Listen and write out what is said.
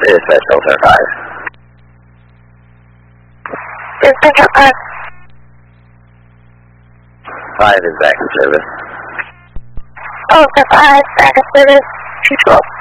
Dispatch Delta 5. Dispatch 5. 5 is back in service. Delta 5, back in service. 212.